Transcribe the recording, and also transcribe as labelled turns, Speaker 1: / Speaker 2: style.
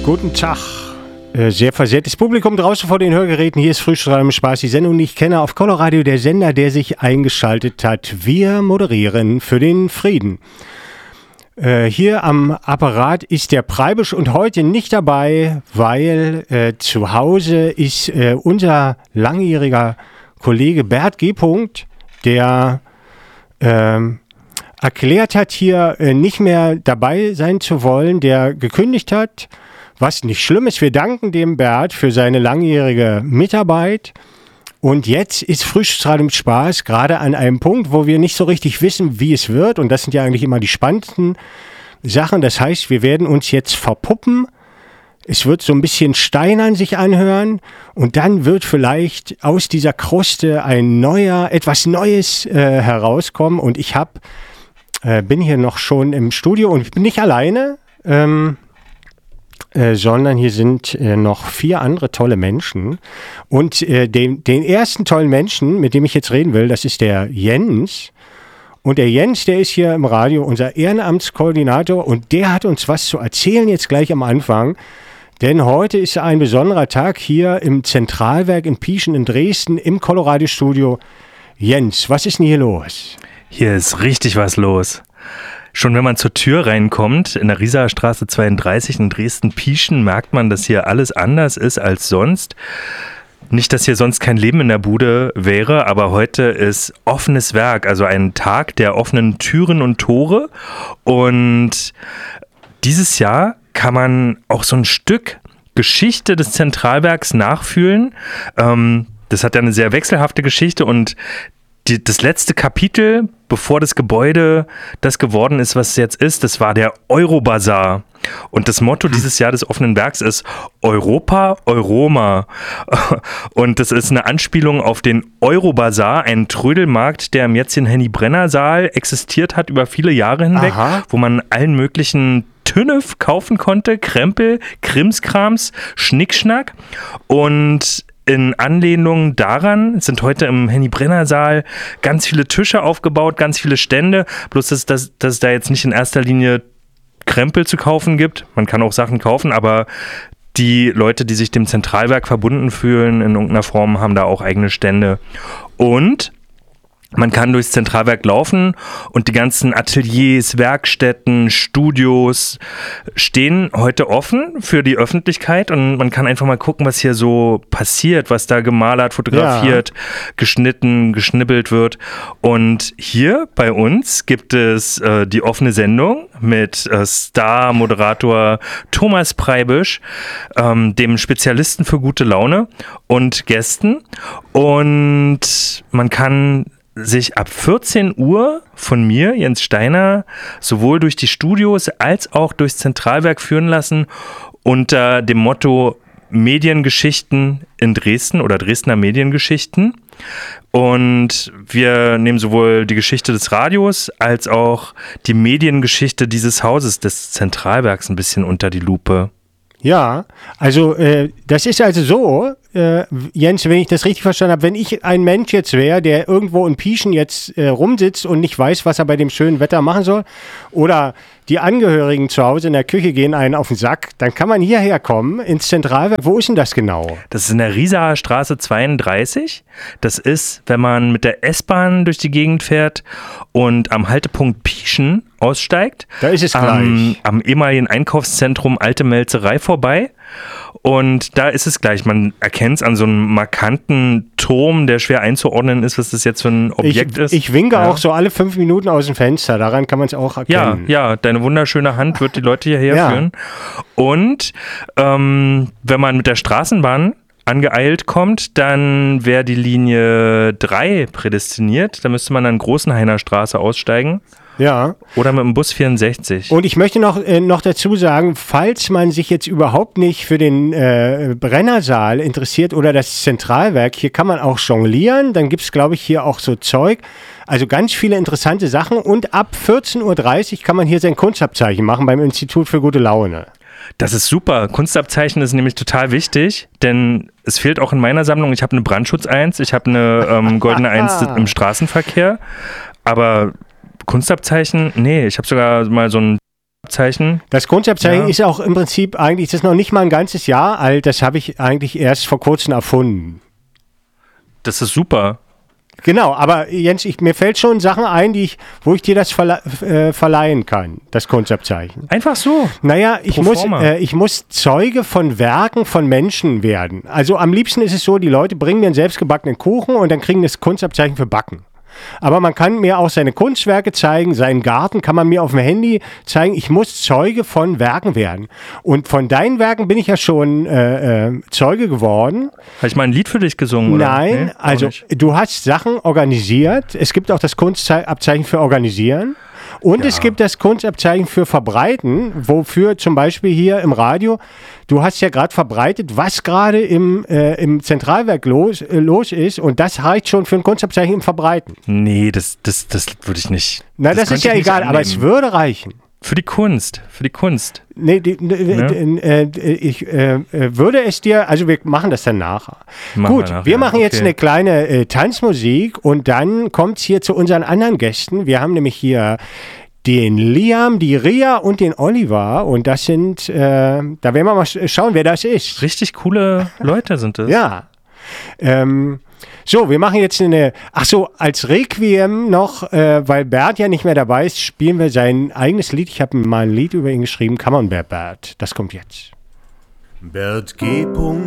Speaker 1: Guten Tag, sehr versehrtes Publikum draußen vor den Hörgeräten. Hier ist Frühstück im Spaß, die Sendung, die ich kenne, auf Coloradio, der Sender, der sich eingeschaltet hat. Wir moderieren für den Frieden. Hier am Apparat ist der Preibisch und heute nicht dabei, weil zu Hause ist unser langjähriger Kollege Bert G. der erklärt hat, hier nicht mehr dabei sein zu wollen, der gekündigt hat, was nicht schlimm ist. Wir danken dem Bert für seine langjährige Mitarbeit. Und jetzt ist Frühstücksradio mit Spaß gerade an einem Punkt, wo wir nicht so richtig wissen, wie es wird. Und das sind ja eigentlich immer die spannendsten Sachen. Das heißt, wir werden uns jetzt verpuppen. Es wird so ein bisschen steinern sich anhören. Und dann wird vielleicht aus dieser Kruste etwas Neues herauskommen. Und ich bin hier noch schon im Studio und ich bin nicht alleine, sondern hier sind noch 4 andere tolle Menschen. Und den ersten tollen Menschen, mit dem ich jetzt reden will, das ist der Jens. Und der Jens, der ist hier im Radio unser Ehrenamtskoordinator und der hat uns was zu erzählen jetzt gleich am Anfang. Denn heute ist ein besonderer Tag hier im Zentralwerk in Pieschen in Dresden im Coloradio-Studio. Jens, was ist denn hier los?
Speaker 2: Hier ist richtig was los. Schon wenn man zur Tür reinkommt, in der Riesaer Straße 32 in Dresden-Pieschen, merkt man, dass hier alles anders ist als sonst. Nicht, dass hier sonst kein Leben in der Bude wäre, aber heute ist offenes Werk, also ein Tag der offenen Türen und Tore. Und dieses Jahr kann man auch so ein Stück Geschichte des Zentralwerks nachfühlen. Das hat ja eine sehr wechselhafte Geschichte und das letzte Kapitel, bevor das Gebäude das geworden ist, was es jetzt ist, das war der Eurobazar. Und das Motto dieses Jahr des offenen Werks ist Europa, Euroma. Und das ist eine Anspielung auf den Eurobazar, einen Trödelmarkt, der im jetzigen Henny-Brenner-Saal existiert hat über viele Jahre hinweg, wo man allen möglichen Tünnef kaufen konnte, Krempel, Krimskrams, Schnickschnack. Und in Anlehnung daran sind heute im Henny-Brenner-Saal ganz viele Tische aufgebaut, ganz viele Stände. Bloß, dass es da jetzt nicht in erster Linie Krempel zu kaufen gibt. Man kann auch Sachen kaufen, aber die Leute, die sich dem Zentralwerk verbunden fühlen in irgendeiner Form, haben da auch eigene Stände. Und man kann durchs Zentralwerk laufen und die ganzen Ateliers, Werkstätten, Studios stehen heute offen für die Öffentlichkeit und man kann einfach mal gucken, was hier so passiert, was da gemalert, fotografiert, geschnitten, geschnibbelt wird. Und hier bei uns gibt es die offene Sendung mit Star-Moderator Thomas Preibisch, dem Spezialisten für gute Laune und Gästen. Und man kann sich ab 14 Uhr von mir, Jens Steiner, sowohl durch die Studios als auch durchs Zentralwerk führen lassen unter dem Motto Mediengeschichten in Dresden oder Dresdner Mediengeschichten. Und wir nehmen sowohl die Geschichte des Radios als auch die Mediengeschichte dieses Hauses, des Zentralwerks, ein bisschen unter die Lupe.
Speaker 1: Ja, also das ist also so, Jens, wenn ich das richtig verstanden habe, wenn ich ein Mensch jetzt wäre, der irgendwo in Pieschen jetzt rumsitzt und nicht weiß, was er bei dem schönen Wetter machen soll, oder die Angehörigen zu Hause in der Küche gehen einen auf den Sack, dann kann man hierher kommen, ins Zentralwerk. Wo ist denn das genau?
Speaker 2: Das ist in der Riesaer Straße 32. Das ist, wenn man mit der S-Bahn durch die Gegend fährt und am Haltepunkt Pieschen aussteigt.
Speaker 1: Da ist es gleich.
Speaker 2: Am ehemaligen Einkaufszentrum Alte Melzerei vorbei. Und da ist es gleich. Man erkennt es an so einem markanten Turm, der schwer einzuordnen ist, was das jetzt für ein Objekt ist.
Speaker 1: Ich winke auch so alle 5 Minuten aus dem Fenster. Daran kann man es auch erkennen.
Speaker 2: Ja, deine wunderschöne Hand wird die Leute hierher führen. Und wenn man mit der Straßenbahn angeeilt kommt, dann wäre die Linie 3 prädestiniert. Da müsste man an Großenhainer Straße aussteigen.
Speaker 1: Ja.
Speaker 2: Oder mit dem Bus 64.
Speaker 1: Und ich möchte noch dazu sagen, falls man sich jetzt überhaupt nicht für den Brennersaal interessiert oder das Zentralwerk, hier kann man auch jonglieren. Dann gibt es, glaube ich, hier auch so Zeug. Also ganz viele interessante Sachen. Und ab 14.30 Uhr kann man hier sein Kunstabzeichen machen beim Institut für gute Laune.
Speaker 2: Das ist super. Kunstabzeichen ist nämlich total wichtig, denn es fehlt auch in meiner Sammlung. Ich habe eine Brandschutz 1, ich habe eine goldene 1 im Straßenverkehr, aber Kunstabzeichen, nee, ich habe sogar mal so ein Kunstabzeichen.
Speaker 1: Das Kunstabzeichen ist auch im Prinzip eigentlich, das ist noch nicht mal ein ganzes Jahr alt, das habe ich eigentlich erst vor kurzem erfunden.
Speaker 2: Das ist super.
Speaker 1: Genau, aber Jens, mir fällt schon Sachen ein, wo ich dir das verleihen kann, das Kunstabzeichen.
Speaker 2: Einfach so.
Speaker 1: Naja, ich muss Zeuge von Werken von Menschen werden. Also am liebsten ist es so, die Leute bringen mir einen selbstgebackenen Kuchen und dann kriegen das Kunstabzeichen für Backen. Aber man kann mir auch seine Kunstwerke zeigen, seinen Garten kann man mir auf dem Handy zeigen. Ich muss Zeuge von Werken werden. Und von deinen Werken bin ich ja schon Zeuge geworden.
Speaker 2: Habe ich mal ein Lied für dich gesungen? Oder?
Speaker 1: Nein,
Speaker 2: Nee,
Speaker 1: also du hast Sachen organisiert. Es gibt auch das Kunstabzeichen für Organisieren. Und es gibt das Kunstabzeichen für Verbreiten, wofür zum Beispiel hier im Radio, du hast ja gerade verbreitet, was gerade im Zentralwerk los ist und das reicht schon für ein Kunstabzeichen im Verbreiten.
Speaker 2: Nee, das würde ich nicht.
Speaker 1: Na, das ist ja egal, aber es würde reichen.
Speaker 2: Für die Kunst.
Speaker 1: Nee, ich würde es dir, also wir machen das dann nachher. Gut, wir machen jetzt eine kleine Tanzmusik und dann kommt es hier zu unseren anderen Gästen. Wir haben nämlich hier den Liam, die Ria und den Oliver und das sind, da werden wir mal schauen, wer das ist.
Speaker 2: Richtig coole Leute sind das.
Speaker 1: Ja. So, wir machen jetzt als Requiem noch, weil Bert ja nicht mehr dabei ist, spielen wir sein eigenes Lied. Ich habe mal ein Lied über ihn geschrieben, Come on, Bert. Das kommt jetzt.
Speaker 3: Bert G.